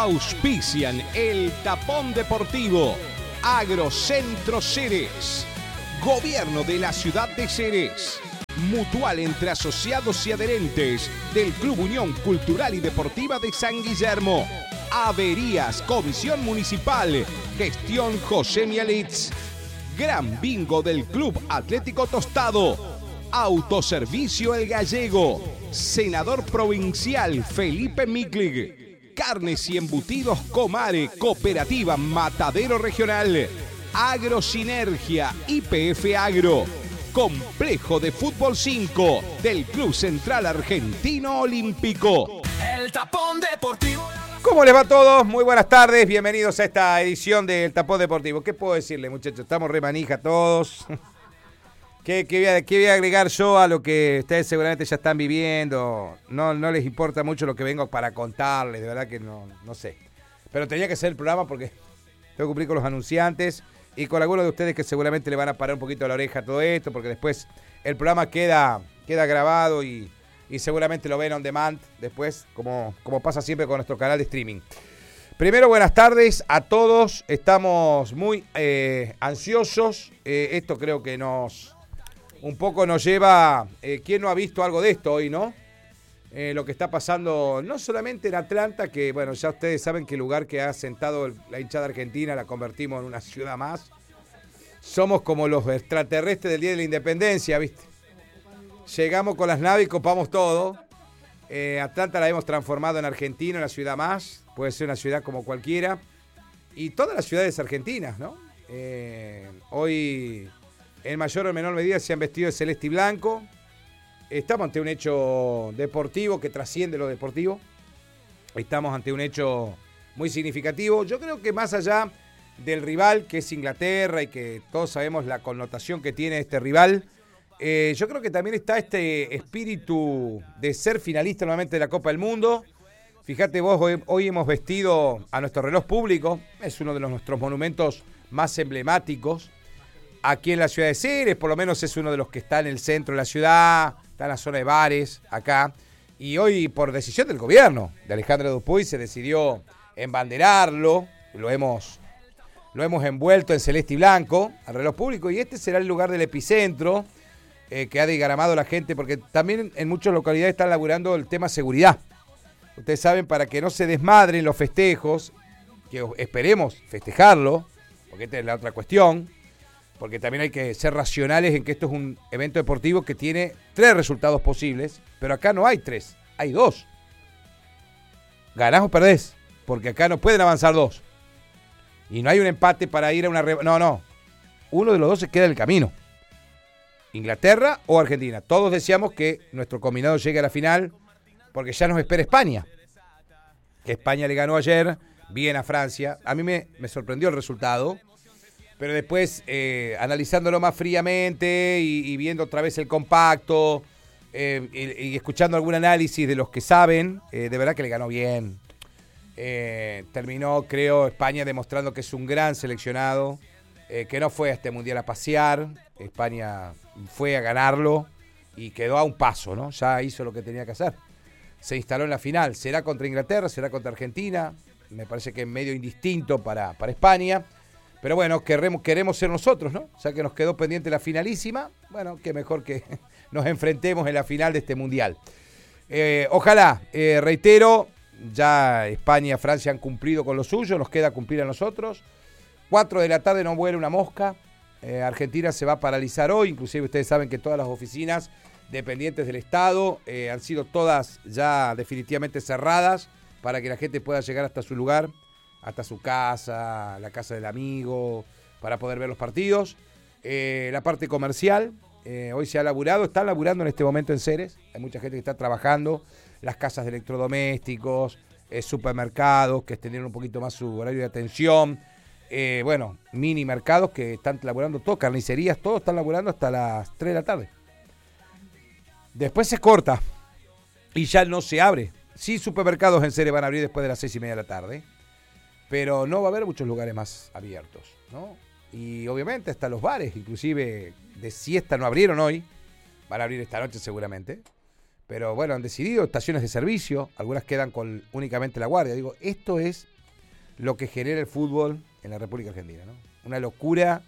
Auspician el Tapón Deportivo, Agrocentro Ceres, Gobierno de la Ciudad de Ceres, Mutual entre asociados y adherentes del Club Unión Cultural y Deportiva de San Guillermo, Averías, Comisión Municipal, Gestión José Mialitz, Gran Bingo del Club Atlético Tostado, Autoservicio El Gallego, Senador Provincial Felipe Miklig, Carnes y Embutidos Comare, Cooperativa Matadero Regional, Agrosinergia, YPF Agro, Complejo de Fútbol 5 del Club Central Argentino Olímpico. El Tapón Deportivo. ¿Cómo les va a todos? Muy buenas tardes, bienvenidos a esta edición del Tapón Deportivo. ¿Qué puedo decirle, muchachos? Estamos re manija todos. ¿Qué voy a agregar yo a lo que ustedes seguramente ya están viviendo? No les importa mucho lo que vengo para contarles, de verdad que no sé. Pero tenía que ser el programa porque tengo que cumplir con los anunciantes y con algunos de ustedes que seguramente le van a parar un poquito la oreja a todo esto, porque después el programa queda grabado y seguramente lo ven on demand después, como pasa siempre con nuestro canal de streaming. Primero, buenas tardes a todos. Estamos muy ansiosos. Esto creo que un poco nos lleva... ¿Quién no ha visto algo de esto hoy, no? Lo que está pasando no solamente en Atlanta, que bueno, ya ustedes saben que el lugar que ha sentado la hinchada argentina la convertimos en una ciudad más. Somos como los extraterrestres del Día de la Independencia, ¿viste? Llegamos con las naves y copamos todo. Atlanta la hemos transformado en Argentina, una ciudad más. Puede ser una ciudad como cualquiera. Y todas las ciudades argentinas, ¿no? Hoy, en mayor o menor medida, se han vestido de celeste y blanco. Estamos ante un hecho deportivo que trasciende lo deportivo. Estamos ante un hecho muy significativo. Yo creo que más allá del rival, que es Inglaterra, y que todos sabemos la connotación que tiene este rival, yo creo que también está este espíritu de ser finalista nuevamente de la Copa del Mundo. Fíjate vos, hoy hemos vestido a nuestro reloj público. Es uno de nuestros monumentos más emblemáticos aquí en la ciudad de Ceres. Por lo menos es uno de los que está en el centro de la ciudad, está en la zona de bares, acá. Y hoy, por decisión del gobierno de Alejandro Dupuy, se decidió embanderarlo. Lo hemos envuelto en celeste y blanco al reloj público. Y este será el lugar del epicentro que ha diagramado la gente, porque también en muchas localidades están laburando el tema seguridad. Ustedes saben, para que no se desmadren los festejos, que esperemos festejarlo, porque esta es la otra cuestión, porque también hay que ser racionales en que esto es un evento deportivo que tiene 3 resultados posibles, pero acá no hay 3, hay 2. Ganás o perdés, porque acá no pueden avanzar 2. Y no hay un empate para ir a una... No. Uno de los dos se queda en el camino. Inglaterra o Argentina. Todos deseamos que nuestro combinado llegue a la final, porque ya nos espera España. Que España le ganó ayer bien a Francia. A mí me sorprendió el resultado. Pero después, analizándolo más fríamente y viendo otra vez el compacto y escuchando algún análisis de los que saben, de verdad que le ganó bien. Terminó, creo, España demostrando que es un gran seleccionado, que no fue a este mundial a pasear. España fue a ganarlo y quedó a un paso, ¿no? Ya hizo lo que tenía que hacer. Se instaló en la final. Será contra Inglaterra, será contra Argentina. Me parece que es medio indistinto para España. Pero bueno, queremos ser nosotros, ¿no? O sea que nos quedó pendiente la finalísima. Bueno, qué mejor que nos enfrentemos en la final de este mundial. Ojalá, reitero, ya España y Francia han cumplido con lo suyo, nos queda cumplir a nosotros. 4 de la tarde no vuela una mosca. Argentina se va a paralizar hoy, inclusive ustedes saben que todas las oficinas dependientes del Estado han sido todas ya definitivamente cerradas para que la gente pueda llegar hasta su lugar, hasta su casa, la casa del amigo, para poder ver los partidos. La parte comercial, hoy se ha laburado, están laburando en este momento en Ceres, hay mucha gente que está trabajando, las casas de electrodomésticos, supermercados que extendieron un poquito más su horario de atención, mini mercados que están laburando todo, carnicerías, todos están laburando hasta las 3 de la tarde. Después se corta y ya no se abre. Sí, supermercados en Ceres van a abrir después de las 6:30 de la tarde, pero no va a haber muchos lugares más abiertos, ¿no? Y obviamente hasta los bares, inclusive de siesta, no abrieron hoy, van a abrir esta noche seguramente, pero bueno, han decidido estaciones de servicio, algunas quedan con únicamente la guardia. Digo, esto es lo que genera el fútbol en la República Argentina, ¿no? Una locura.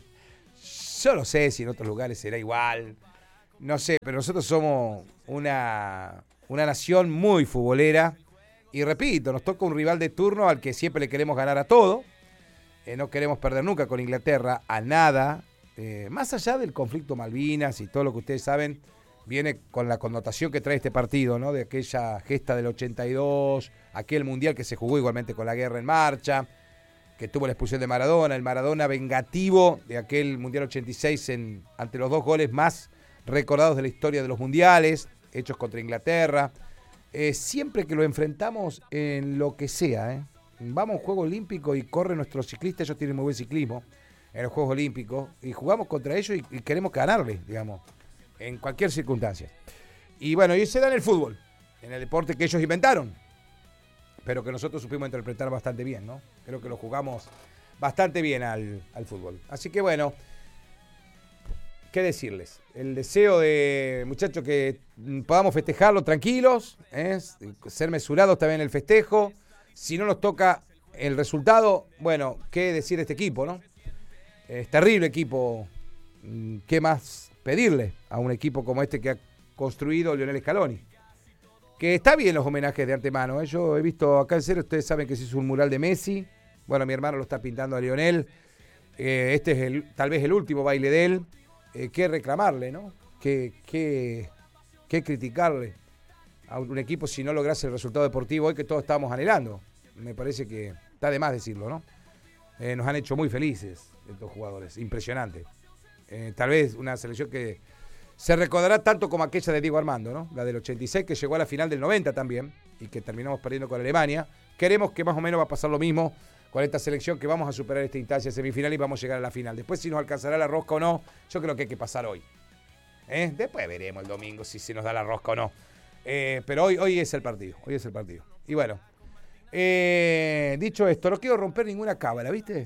Yo no sé si en otros lugares será igual, no sé, pero nosotros somos una nación muy futbolera y repito, nos toca un rival de turno al que siempre le queremos ganar a todo, no queremos perder nunca con Inglaterra, a nada, más allá del conflicto Malvinas y todo lo que ustedes saben, viene con la connotación que trae este partido, ¿no? De aquella gesta del 82, aquel mundial que se jugó igualmente con la guerra en marcha, que tuvo la expulsión de Maradona, el Maradona vengativo de aquel Mundial 86 ante los 2 goles más recordados de la historia de los mundiales, hechos contra Inglaterra. Siempre que lo enfrentamos en lo que sea, vamos a un Juego Olímpico y corren nuestros ciclistas, ellos tienen muy buen ciclismo en los Juegos Olímpicos, y jugamos contra ellos y queremos ganarles, digamos, en cualquier circunstancia. Y bueno, y se da en el fútbol, en el deporte que ellos inventaron, pero que nosotros supimos interpretar bastante bien, ¿no? Creo que lo jugamos bastante bien al fútbol. Así que bueno, ¿qué decirles? El deseo de, muchachos, que podamos festejarlo tranquilos, ser mesurados también en el festejo. Si no nos toca el resultado, bueno, ¿qué decir de este equipo, no? Es terrible equipo. ¿Qué más pedirle a un equipo como este que ha construido Lionel Scaloni? Que está bien los homenajes de antemano, Yo he visto acá en serio, ustedes saben que se hizo un mural de Messi. Bueno, mi hermano lo está pintando a Lionel. Este es tal vez el último baile de él. ¿Qué reclamarle, no? ¿Qué criticarle a un equipo si no lograse el resultado deportivo hoy que todos estábamos anhelando? Me parece que está de más decirlo, ¿no? Nos han hecho muy felices estos jugadores, impresionante. Tal vez una selección que se recordará tanto como aquella de Diego Armando, ¿no? La del 86, que llegó a la final del 90 también, y que terminamos perdiendo con Alemania. Queremos que más o menos va a pasar lo mismo con esta selección, que vamos a superar esta instancia semifinal y vamos a llegar a la final. Después, si nos alcanzará la rosca o no, yo creo que hay que pasar hoy. Después veremos el domingo si se nos da la rosca o no. Pero hoy es el partido, Y bueno, dicho esto, no quiero romper ninguna cábala, ¿viste?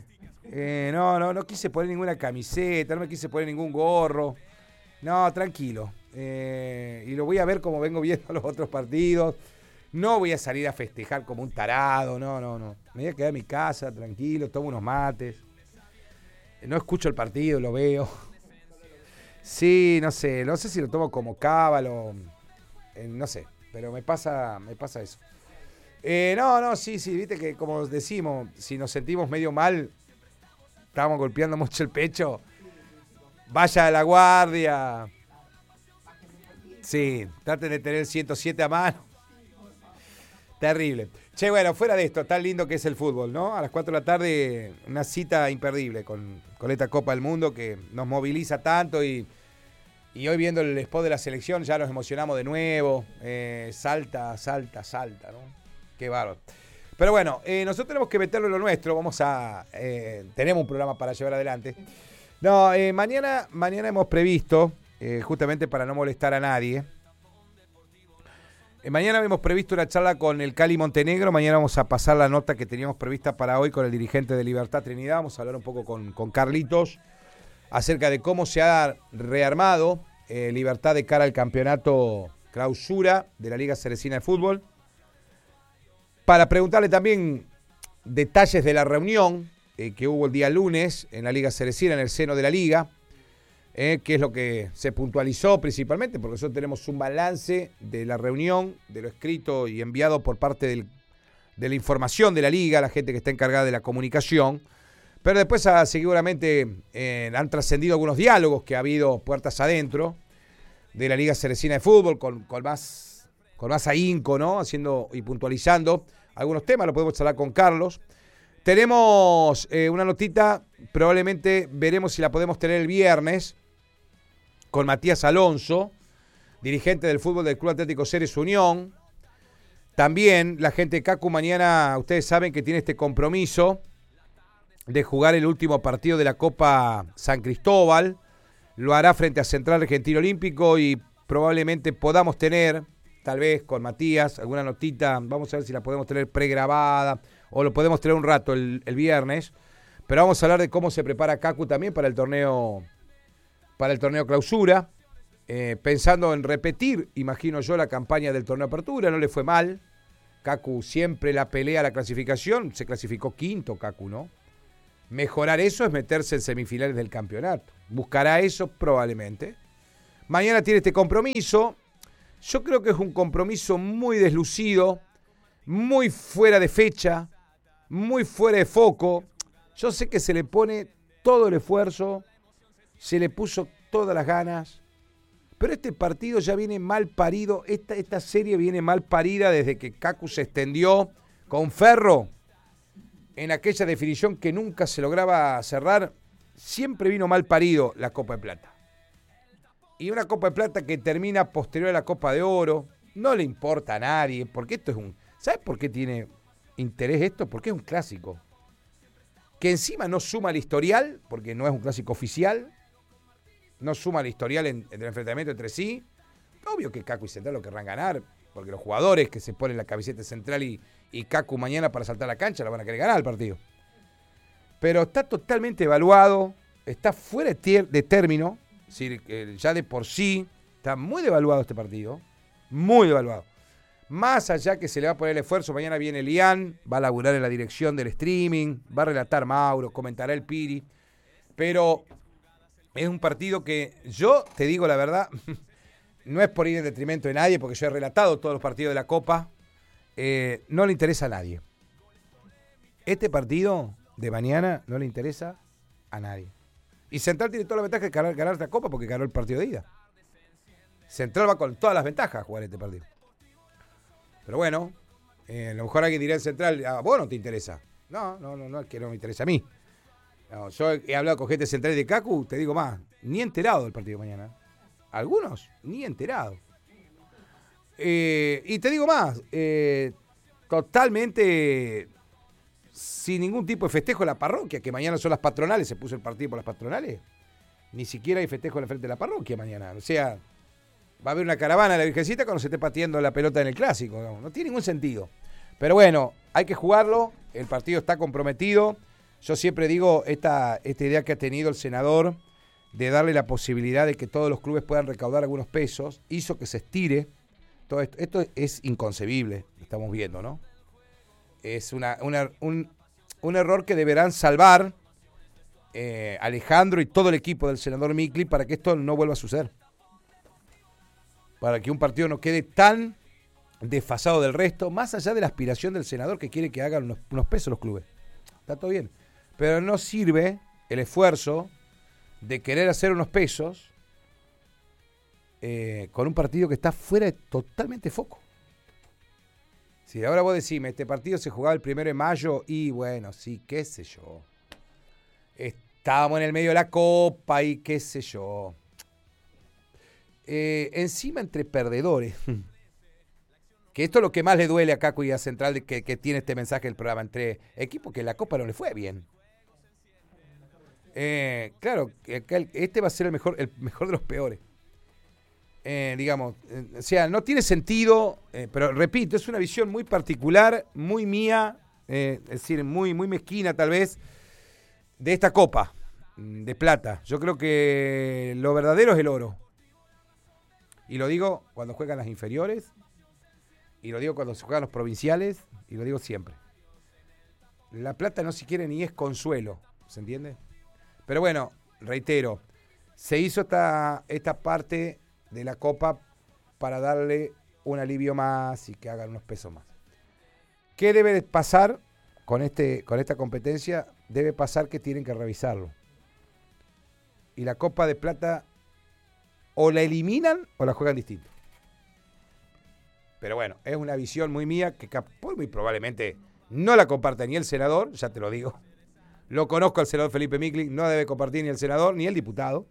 No quise poner ninguna camiseta, no me quise poner ningún gorro. No, tranquilo. Y lo voy a ver como vengo viendo los otros partidos. No voy a salir a festejar como un tarado, no. Me voy a quedar en mi casa, tranquilo, tomo unos mates. No escucho el partido, lo veo. Sí, no sé si lo tomo como cábalo, no sé, pero me pasa eso. Sí, viste que como decimos, si nos sentimos medio mal, estamos golpeando mucho el pecho, vaya a la guardia. Sí, traten de tener el 107 a mano. Terrible. Che, bueno, fuera de esto, tan lindo que es el fútbol, ¿no? A las 4 de la tarde, una cita imperdible con esta Copa del Mundo que nos moviliza tanto y hoy viendo el spot de la selección ya nos emocionamos de nuevo. Salta, ¿no? Qué bárbaro. Pero bueno, nosotros tenemos que meterlo en lo nuestro. Tenemos un programa para llevar adelante. No, mañana hemos previsto, justamente para no molestar a nadie, mañana hemos previsto una charla con el Cali Montenegro. Mañana vamos a pasar la nota que teníamos prevista para hoy con el dirigente de Libertad Trinidad. Vamos a hablar un poco con Carlitos acerca de cómo se ha rearmado Libertad de cara al campeonato clausura de la Liga Ceresina de Fútbol. Para preguntarle también detalles de la reunión que hubo el día lunes en la Liga Ceresina, en el seno de la Liga. Qué es lo que se puntualizó principalmente, porque nosotros tenemos un balance de la reunión, de lo escrito y enviado por parte de la información de la Liga, la gente que está encargada de la comunicación, pero después seguramente han trascendido algunos diálogos que ha habido puertas adentro de la Liga Ceresina de Fútbol, con más ahínco, ¿no? Haciendo y puntualizando algunos temas, lo podemos hablar con Carlos. Tenemos una notita, probablemente veremos si la podemos tener el viernes, con Matías Alonso, dirigente del fútbol del Club Atlético Ceres Unión. También la gente de CACU mañana, ustedes saben que tiene este compromiso de jugar el último partido de la Copa San Cristóbal. Lo hará frente a Central Argentino Olímpico y probablemente podamos tener, tal vez con Matías, alguna notita. Vamos a ver si la podemos tener pregrabada o lo podemos tener un rato el viernes. Pero vamos a hablar de cómo se prepara CACU también para el torneo clausura, pensando en repetir, imagino yo, la campaña del torneo apertura. No le fue mal, Kaku siempre la pelea la clasificación, se clasificó quinto Kaku, ¿no? Mejorar eso es meterse en semifinales del campeonato. Buscará eso probablemente. Mañana tiene este compromiso. Yo creo que es un compromiso muy deslucido, muy fuera de fecha, muy fuera de foco. Yo sé que se le pone todo el esfuerzo, se le puso todas las ganas, pero este partido ya viene mal parido, esta serie viene mal parida desde que Kaku se extendió con Ferro en aquella definición que nunca se lograba cerrar. Siempre vino mal parido la Copa de Plata. Y una Copa de Plata que termina posterior a la Copa de Oro, no le importa a nadie, porque esto es un... ¿Sabes por qué tiene interés esto? Porque es un clásico. Que encima no suma el historial, porque no es un clásico oficial, no suma el historial en el enfrentamiento entre sí. Obvio que Kaku y Central lo querrán ganar, porque los jugadores que se ponen la camiseta de Central y Kaku mañana para saltar la cancha la van a querer ganar el partido. Pero está totalmente evaluado, está fuera de término, es decir, ya de por sí está muy devaluado este partido, muy devaluado. Más allá que se le va a poner el esfuerzo, mañana viene Lian, va a laburar en la dirección del streaming, va a relatar Mauro, comentará el Piri, pero es un partido que yo te digo la verdad, no es por ir en detrimento de nadie, porque yo he relatado todos los partidos de la Copa, no le interesa a nadie. Este partido de mañana no le interesa a nadie. Y Central tiene toda la ventaja de ganar esta Copa porque ganó el partido de ida. Central va con todas las ventajas a jugar este partido. Pero bueno, a lo mejor alguien dirá en Central, vos no te interesa. No, es que no me interesa a mí. No, yo he hablado con gente central de Kaku, te digo más, ni enterado del partido de mañana. Algunos, ni enterado. Y te digo más, totalmente sin ningún tipo de festejo en la parroquia, que mañana son las patronales, se puso el partido por las patronales. Ni siquiera hay festejo en la frente de la parroquia mañana. O sea, va a haber una caravana de la Virgencita cuando se esté pateando la pelota en el clásico. No tiene ningún sentido. Pero bueno, hay que jugarlo. El partido está comprometido. Yo siempre digo esta idea que ha tenido el senador de darle la posibilidad de que todos los clubes puedan recaudar algunos pesos, hizo que se estire. Todo esto es inconcebible, estamos viendo, ¿no? Es un error que deberán salvar Alejandro y todo el equipo del senador Micli para que esto no vuelva a suceder. Para que un partido no quede tan desfasado del resto, más allá de la aspiración del senador que quiere que hagan unos pesos los clubes. Está todo bien. Pero no sirve el esfuerzo de querer hacer unos pesos con un partido que está fuera de totalmente foco. Si ahora vos decime, este partido se jugaba el 1 de mayo y bueno, sí, qué sé yo. Estábamos en el medio de la Copa y qué sé yo. Encima entre perdedores. Que esto es lo que más le duele a Kaku y a Central que tiene este mensaje del programa. Entre equipos que la Copa no le fue bien. Claro, este va a ser el mejor de los peores. O sea, no tiene sentido, pero repito, es una visión muy particular, muy mía, es decir, muy mezquina tal vez, de esta Copa de Plata. Yo creo que lo verdadero es el oro. Y lo digo cuando juegan las inferiores, y lo digo cuando se juegan los provinciales, y lo digo siempre. La Plata no siquiera ni es consuelo, ¿se entiende? Pero bueno, reitero, se hizo esta parte de la Copa para darle un alivio más y que hagan unos pesos más. ¿Qué debe pasar con esta competencia? Debe pasar que tienen que revisarlo. Y la Copa de Plata o la eliminan o la juegan distinto. Pero bueno, es una visión muy mía que muy probablemente no la comparte ni el senador, ya te lo digo. Lo conozco al senador Felipe Micli, no debe compartir ni el senador ni el diputado.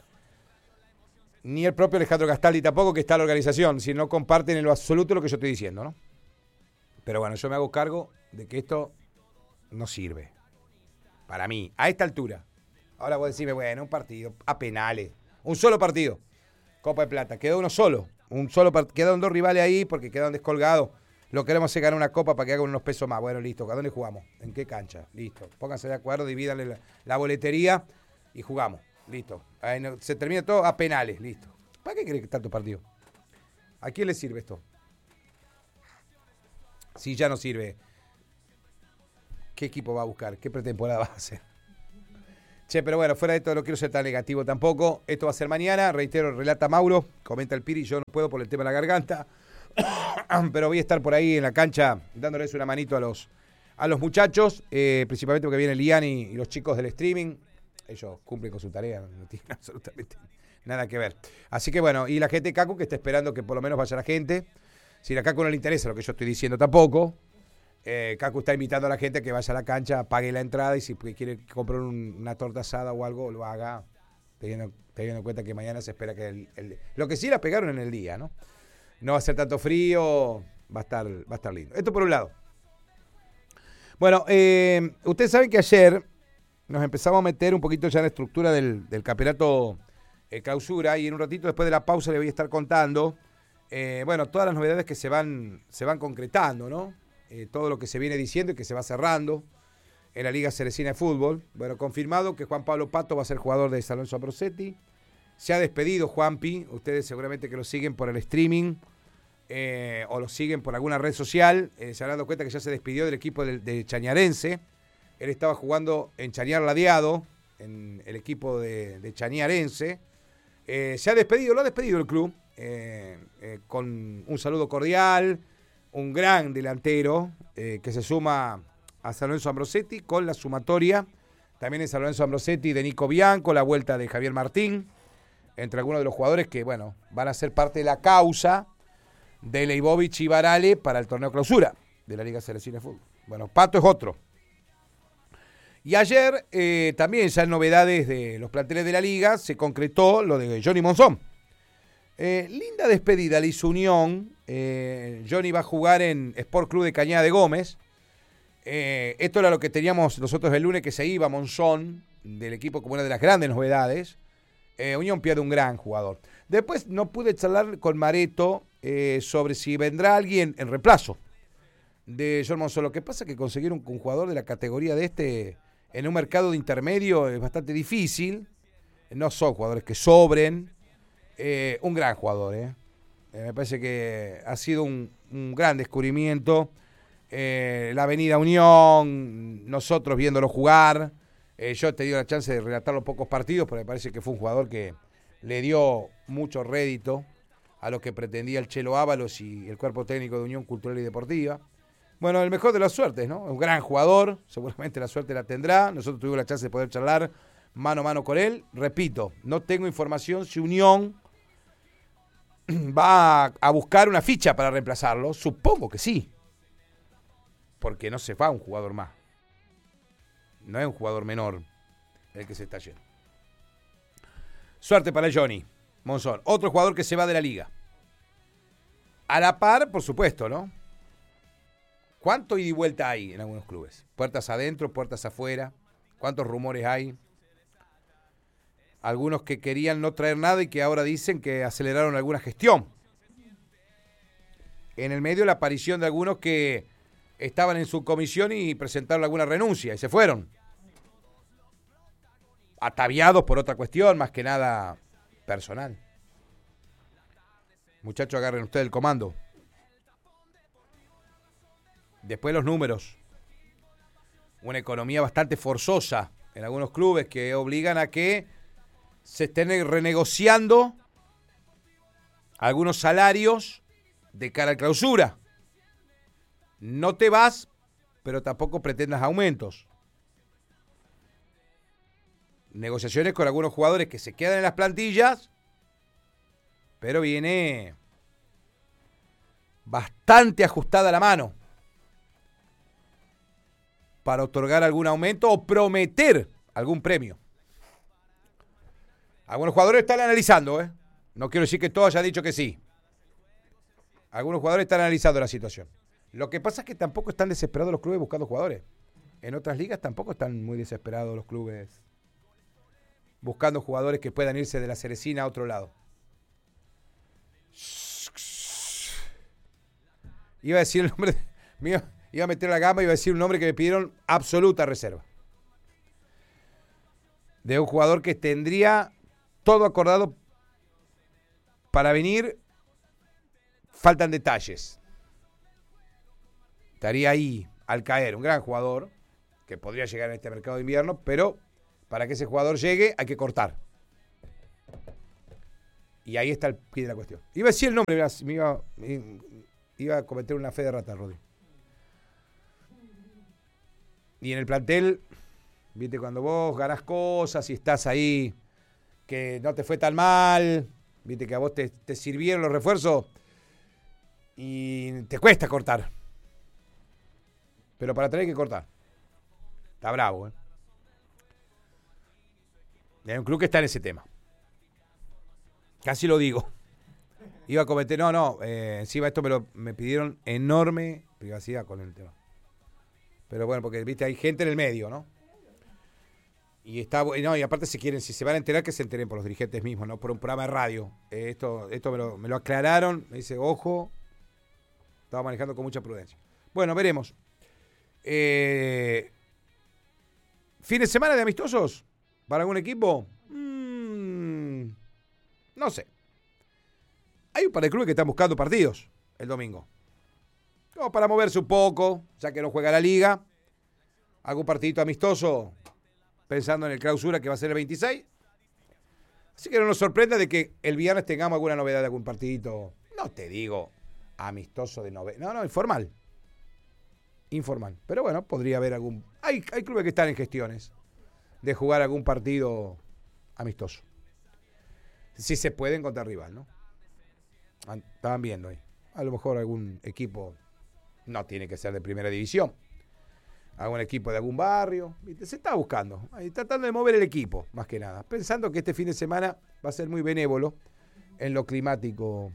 Ni el propio Alejandro Gastaldi tampoco, que está en la organización, si no comparten en lo absoluto lo que yo estoy diciendo, ¿no? Pero bueno, yo me hago cargo de que esto no sirve. Para mí, a esta altura. Ahora vos decime, bueno, un partido a penales. Un solo partido. Copa de Plata. Quedó uno solo. Quedaron dos rivales ahí porque quedaron descolgados. Lo queremos hacer ganar una copa para que hagan unos pesos más. Bueno, listo. ¿A dónde jugamos? ¿En qué cancha? Listo. Pónganse de acuerdo, divídanle la boletería y jugamos. Listo. Ahí se termina todo a penales. Listo. ¿Para qué querés tanto partido? ¿A quién le sirve esto? Si ya no sirve, ¿qué equipo va a buscar? ¿Qué pretemporada va a hacer? Che, pero bueno, fuera de esto no quiero ser tan negativo tampoco. Esto va a ser mañana, reitero, relata Mauro, comenta el Piri, yo no puedo por el tema de la garganta, pero voy a estar por ahí en la cancha dándoles una manito a los muchachos, principalmente porque viene Lian y los chicos del streaming. Ellos cumplen con su tarea, no tienen absolutamente nada que ver. Así que bueno, y la gente de Cacu que está esperando que por lo menos vaya la gente. Si a Cacu no le interesa lo que yo estoy diciendo tampoco, Cacu está invitando a la gente a que vaya a la cancha, pague la entrada y si quiere comprar una torta asada o algo, lo haga, teniendo en cuenta que mañana se espera que lo que sí la pegaron en el día, ¿no? No va a ser tanto frío, va a estar lindo. Esto por un lado. Bueno, ustedes saben que ayer nos empezamos a meter un poquito ya en la estructura del campeonato clausura y en un ratito después de la pausa le voy a estar contando, bueno, todas las novedades que se van concretando, ¿no? Todo lo que se viene diciendo y que se va cerrando en la Liga Ceresina de Fútbol. Bueno, confirmado que Juan Pablo Pato va a ser jugador de San Lorenzo Ambrosetti. Se ha despedido Juanpi, ustedes seguramente que lo siguen por el streaming o lo siguen por alguna red social, se han dado cuenta que ya se despidió del equipo de Chañarense. Él estaba jugando en Chañar Ladeado, en el equipo de Chañarense. Se ha despedido, lo ha despedido el club, con un saludo cordial, un gran delantero que se suma a San Lorenzo Ambrosetti con la sumatoria, también en San Lorenzo Ambrosetti de Nico Bianco, la vuelta de Javier Martín, entre algunos de los jugadores que, bueno, van a ser parte de la causa de Leibovich y Barale para el torneo clausura de la Liga Ceresina de Fútbol. Bueno, Pato es otro. Y ayer, también ya en novedades de los planteles de la Liga, se concretó lo de Johnny Monzón. Linda despedida le hizo Unión. Johnny va a jugar en Sport Club de Cañada de Gómez. Esto era lo que teníamos nosotros el lunes, que se iba Monzón del equipo como una de las grandes novedades. Unión pierde un gran jugador. Después no pude charlar con Mareto sobre si vendrá alguien en reemplazo de John Monzón. Lo que pasa es que conseguir un jugador de la categoría de este en un mercado de intermedio es bastante difícil. No son jugadores que sobren. Un gran jugador, me parece que ha sido un gran descubrimiento. La Avenida Unión, nosotros viéndolo jugar. Yo he tenido la chance de relatar los pocos partidos, pero me parece que fue un jugador que le dio mucho rédito a lo que pretendía el Chelo Ábalos y el cuerpo técnico de Unión Cultural y Deportiva. Bueno, el mejor de las suertes, ¿no? Un gran jugador, seguramente la suerte la tendrá. Nosotros tuvimos la chance de poder charlar mano a mano con él. Repito, no tengo información si Unión va a buscar una ficha para reemplazarlo. Supongo que sí, porque no se va un jugador más. No es un jugador menor el que se está yendo. Suerte para Johnny Monzón, otro jugador que se va de la liga. A la par, por supuesto, ¿no? ¿Cuánto ida y vuelta hay en algunos clubes? Puertas adentro, puertas afuera. ¿Cuántos rumores hay? Algunos que querían no traer nada y que ahora dicen que aceleraron alguna gestión. En el medio la aparición de algunos que estaban en su comisión y presentaron alguna renuncia y se fueron. Ataviados por otra cuestión, más que nada personal. Muchachos, agarren ustedes el comando. Después los números. Una economía bastante forzosa en algunos clubes que obligan a que se estén renegociando algunos salarios de cara a clausura. No te vas, pero tampoco pretendas aumentos. Negociaciones con algunos jugadores que se quedan en las plantillas, pero viene bastante ajustada la mano para otorgar algún aumento o prometer algún premio. Algunos jugadores están analizando, No quiero decir que todos hayan dicho que sí. Algunos jugadores están analizando la situación. Lo que pasa es que tampoco están desesperados los clubes buscando jugadores. En otras ligas tampoco están muy desesperados los clubes buscando jugadores que puedan irse de la Ceresina a otro lado. Iba a decir el nombre, iba a meter la gama, iba a decir un nombre que me pidieron absoluta reserva. De un jugador que tendría todo acordado para venir, faltan detalles. estaría ahí al caer un gran jugador que podría llegar en este mercado de invierno, pero para que ese jugador llegue hay que cortar. Y ahí está el pie de la cuestión. Iba a decir el nombre, iba a cometer una fe de rata, Rodri. Y en el plantel, viste, cuando vos ganás cosas y estás ahí, que no te fue tan mal, viste, que a vos te sirvieron los refuerzos y te cuesta cortar. Pero para tener que cortar. Está bravo, ¿eh? Hay un club que está en ese tema. Casi lo digo. Iba a cometer... encima esto me pidieron enorme privacidad con el tema. Pero bueno, porque viste, hay gente en el medio, ¿no? Y y aparte si se van a enterar, que se enteren por los dirigentes mismos, ¿no? Por un programa de radio. Esto me lo aclararon, me dice, ojo, estaba manejando con mucha prudencia. Bueno, veremos. ¿Fin de semana de amistosos? ¿Para algún equipo? No sé. Hay un par de clubes que están buscando partidos el domingo. Como para moverse un poco, ya que no juega la liga. Algún partidito amistoso, pensando en el clausura que va a ser el 26. Así que no nos sorprenda de que el viernes tengamos alguna novedad de algún partidito. No te digo amistoso de novela. No, informal. Informal. Pero bueno, podría haber algún... Hay clubes que están en gestiones de jugar algún partido amistoso. Si se puede encontrar rival, ¿no? Estaban viendo ahí. A lo mejor algún equipo, no tiene que ser de primera división, algún equipo de algún barrio, ¿viste? Se está buscando, ahí, tratando de mover el equipo, más que nada, pensando que este fin de semana va a ser muy benévolo en lo climático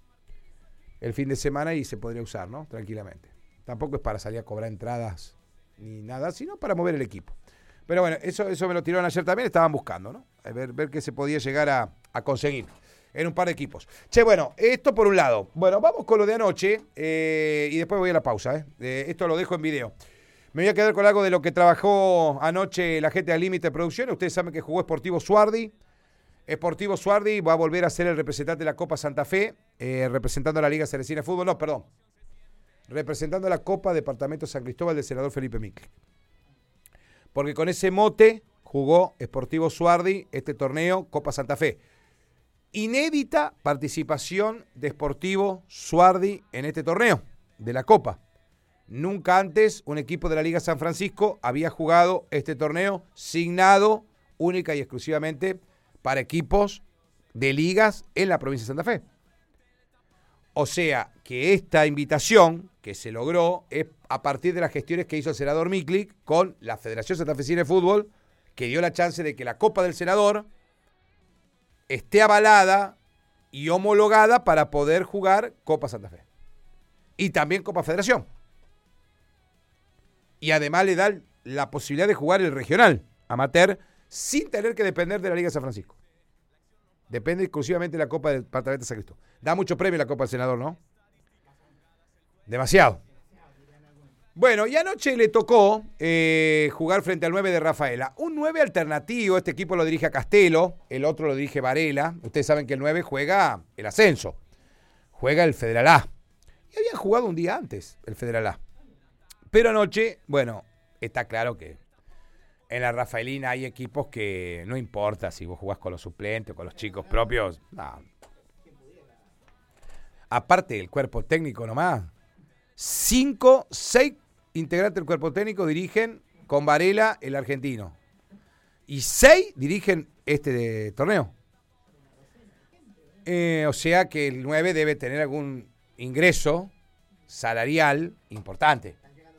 el fin de semana y se podría usar, ¿no? Tranquilamente. Tampoco es para salir a cobrar entradas ni nada, sino para mover el equipo. Pero bueno, eso me lo tiraron ayer también, estaban buscando, ¿no? Ver qué se podía llegar a conseguir en un par de equipos. Che, bueno, esto por un lado. Bueno, vamos con lo de anoche y después voy a la pausa, ¿eh? Esto lo dejo en video. Me voy a quedar con algo de lo que trabajó anoche la gente de Límite Producciones. Ustedes saben que jugó Sportivo Suardi. Sportivo Suardi va a volver a ser el representante de la Copa Santa Fe, representando a la Liga Ceresina de Fútbol. No, perdón. Representando a la Copa Departamento San Cristóbal del senador Felipe Micle. Porque con ese mote jugó Sportivo Suardi este torneo Copa Santa Fe. Inédita participación de Sportivo Suardi en este torneo de la Copa. Nunca antes un equipo de la Liga San Francisco había jugado este torneo signado única y exclusivamente para equipos de ligas en la provincia de Santa Fe. O sea que esta invitación que se logró es a partir de las gestiones que hizo el senador Miklik con la Federación Santafesina de Fútbol, que dio la chance de que la Copa del Senador esté avalada y homologada para poder jugar Copa Santa Fe. Y también Copa Federación. Y además le da la posibilidad de jugar el regional amateur sin tener que depender de la Liga de San Francisco. Depende exclusivamente de la Copa del Departamento de San Cristóbal. Da mucho premio la Copa del Senador, ¿no? Demasiado. Bueno, y anoche le tocó jugar frente al 9 de Rafaela. Un 9 alternativo, este equipo lo dirige a Castelo, el otro lo dirige Varela. Ustedes saben que el 9 juega el ascenso, juega el Federal A. Y habían jugado un día antes el Federal A. Pero anoche, bueno, está claro que en la Rafaelina hay equipos que no importa si vos jugás con los suplentes o con los chicos propios. No. Aparte del cuerpo técnico nomás, 6 integrantes del cuerpo técnico dirigen con Varela el argentino. Y 6 dirigen este torneo. O sea que el 9 debe tener algún ingreso salarial importante.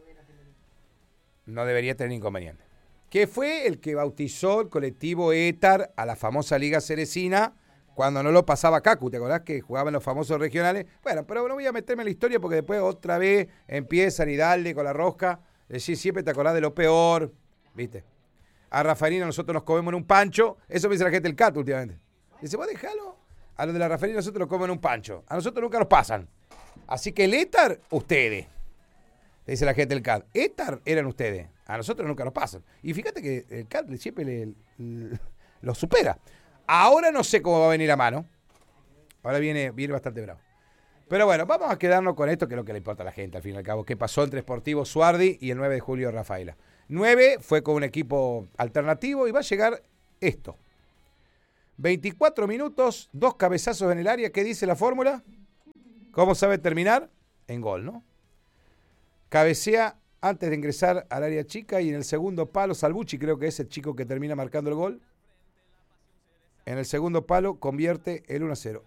No debería tener inconveniente. Que fue el que bautizó el colectivo ETAR a la famosa Liga Ceresina cuando no lo pasaba Cacu. ¿Te acordás que jugaban los famosos regionales? Bueno, pero no voy a meterme en la historia porque después otra vez empiezan y darle con la rosca. Decir, siempre te acordás de lo peor, ¿viste? A Rafaelina nosotros nos comemos en un pancho. Eso me dice la gente del CAT últimamente. Dice, vos dejalo. A los de la Rafaelina nosotros nos comemos en un pancho. A nosotros nunca nos pasan. Así que el ETAR, ustedes. Dice la gente del CAT. ETAR eran ustedes. A nosotros nunca nos pasan. Y fíjate que el CAT siempre lo supera. Ahora no sé cómo va a venir a mano. Ahora viene bastante bravo. Pero bueno, vamos a quedarnos con esto, que es lo que le importa a la gente, al fin y al cabo. ¿Qué pasó entre Sportivo Suardi y el 9 de julio Rafaela? 9 fue con un equipo alternativo y va a llegar esto. 24 minutos, 2 cabezazos en el área. ¿Qué dice la fórmula? ¿Cómo sabe terminar? En gol, ¿no? Cabecea antes de ingresar al área chica y en el segundo palo, Salvucci creo que es el chico que termina marcando el gol. En el segundo palo convierte el 1-0.